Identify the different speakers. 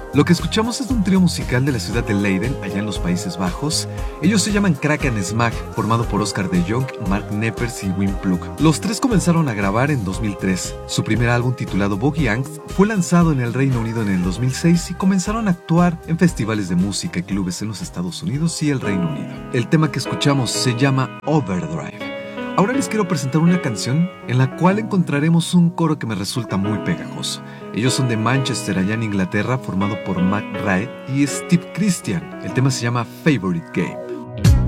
Speaker 1: Lo que escuchamos es de un trío musical de la ciudad de Leiden, allá en los Países Bajos. Ellos se llaman Kraken Smack, formado por Oscar de Jong, Mark Neppers y Wim Plug. Los tres comenzaron a grabar en 2003. Su primer álbum, titulado Boogie Angst, fue lanzado en el Reino Unido en el 2006 y comenzaron a actuar en festivales de música y clubes en los Estados Unidos y el Reino Unido. El tema que escuchamos se llama Overdrive. Ahora les quiero presentar una canción en la cual encontraremos un coro que me resulta muy pegajoso. Ellos son de Manchester, allá en Inglaterra, formado por Matt Wright y Steve Christian. El tema se llama Favorite Game.